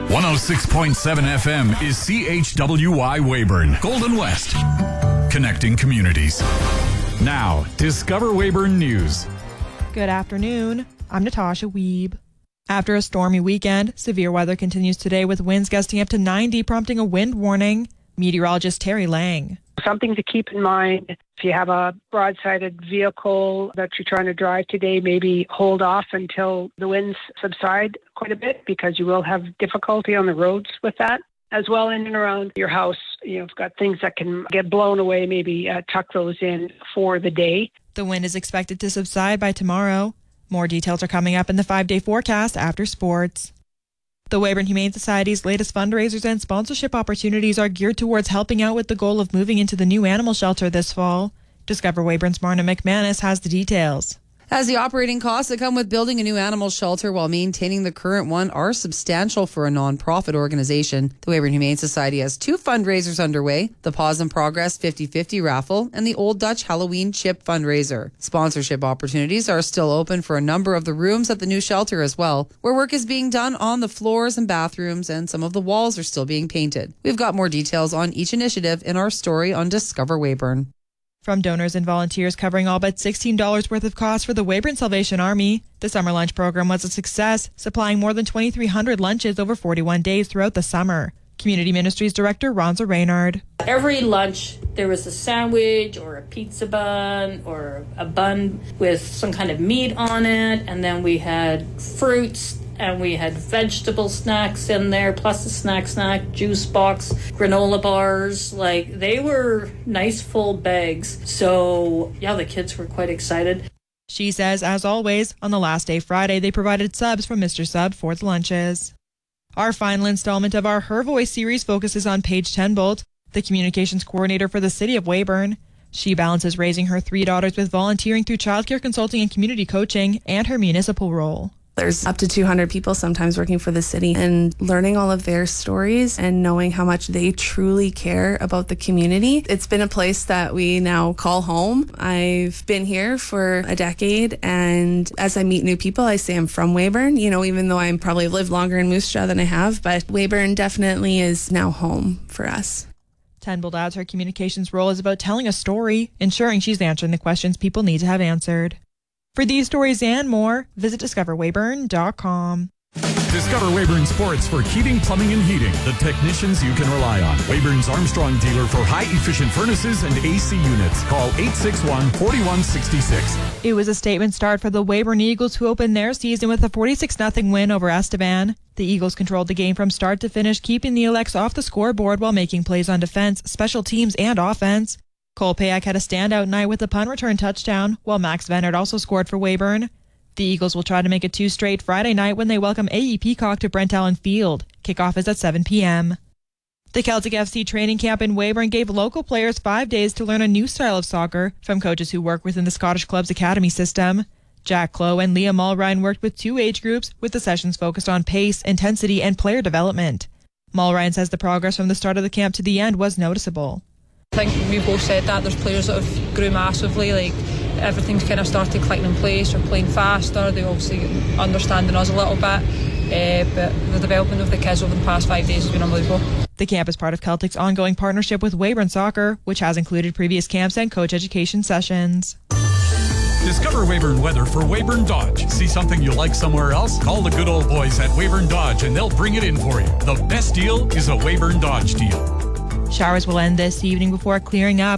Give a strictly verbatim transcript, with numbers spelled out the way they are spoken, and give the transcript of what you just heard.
one oh six point seven F M is C H W Y Weyburn, Golden West. Connecting communities. Now, Discover Weyburn News. Good afternoon. I'm Natasha Wiebe. After a stormy weekend, severe weather continues today with winds gusting up to ninety, prompting a wind warning. Meteorologist Terry Lang. Something to keep in mind, if you have a broadsided vehicle that you're trying to drive today, maybe hold off until the winds subside quite a bit, because you will have difficulty on the roads with that. As well, in and around your house, you've got things that can get blown away, maybe uh, tuck those in for the day. The wind is expected to subside by tomorrow. More details are coming up in the five-day forecast after sports. The Weyburn Humane Society's latest fundraisers and sponsorship opportunities are geared towards helping out with the goal of moving into the new animal shelter this fall. Discover Weyburn's Marna McManus has the details. As the operating costs that come with building a new animal shelter while maintaining the current one are substantial for a non-profit organization. The Weyburn Humane Society has two fundraisers underway, the Paws in Progress fifty-fifty raffle and the Old Dutch Halloween Chip fundraiser. Sponsorship opportunities are still open for a number of the rooms at the new shelter as well, where work is being done on the floors and bathrooms, and some of the walls are still being painted. We've got more details on each initiative in our story on Discover Weyburn. From donors and volunteers covering all but sixteen dollars worth of costs for the Weyburn Salvation Army, the summer lunch program was a success, supplying more than twenty-three hundred lunches over forty-one days throughout the summer. Community Ministries Director Ronza Reynard. Every lunch, there was a sandwich or a pizza bun or a bun with some kind of meat on it, and then we had fruits, and we had vegetable snacks in there, plus a snack snack, juice box, granola bars. Like, they were nice full bags. So, yeah, the kids were quite excited. She says, as always, on the last day Friday, they provided subs from Mister Sub for the lunches. Our final installment of our Her Voice series focuses on Paige Tenbolt, the communications coordinator for the city of Weyburn. She balances raising her three daughters with volunteering through childcare consulting and community coaching and her municipal role. There's up to two hundred people sometimes working for the city, and learning all of their stories and knowing how much they truly care about the community. It's been a place that we now call home. I've been here for a decade, and as I meet new people, I say I'm from Weyburn, you know, even though I'm probably lived longer in Moose Jaw than I have, but Weyburn definitely is now home for us. Tenbolt adds her communications role is about telling a story, ensuring she's answering the questions people need to have answered. For these stories and more, visit discover weyburn dot com. Discover Weyburn Sports for heating, plumbing, and heating. The technicians you can rely on. Weyburn's Armstrong dealer for high-efficient furnaces and A C units. Call eight six one, four one six six. It was a statement start for the Weyburn Eagles, who opened their season with a forty-six nothing win over Estevan. The Eagles controlled the game from start to finish, keeping the Elects off the scoreboard while making plays on defense, special teams, and offense. Cole Payak had a standout night with a punt return touchdown, while Max Vennard also scored for Weyburn. The Eagles will try to make it two straight Friday night when they welcome A E Peacock to Brent Allen Field. Kickoff is at seven p.m. The Celtic F C training camp in Weyburn gave local players five days to learn a new style of soccer from coaches who work within the Scottish club's academy system. Jack Clough and Leah Mulrine worked with two age groups, with the sessions focused on pace, intensity, and player development. Mulrine says the progress from the start of the camp to the end was noticeable. I think we both said that there's players that have grew massively, like everything's kind of started clicking in place, they're playing faster, they obviously understanding us a little bit, uh, but the development of the kids over the past five days has been unbelievable. The camp is part of Celtic's ongoing partnership with Weyburn Soccer, which has included previous camps and coach education sessions. Discover Weyburn weather for Weyburn Dodge. See something you like somewhere else? Call the good old boys at Weyburn Dodge and they'll bring it in for you. The best deal is a Weyburn Dodge deal. Showers will end this evening before clearing up.